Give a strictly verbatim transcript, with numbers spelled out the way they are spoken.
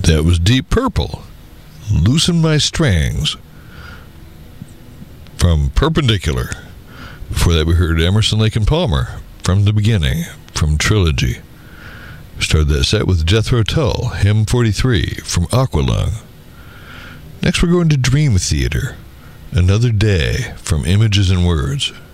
That was Deep Purple, Loosen My Strings, from Perpendicular. Before that, we heard Emerson, Lake and Palmer, From the Beginning, from Trilogy. Started that set with Jethro Tull, Hymn forty-three, from Aqualung. Next, we're going to Dream Theater, Another Day, from Images and Words.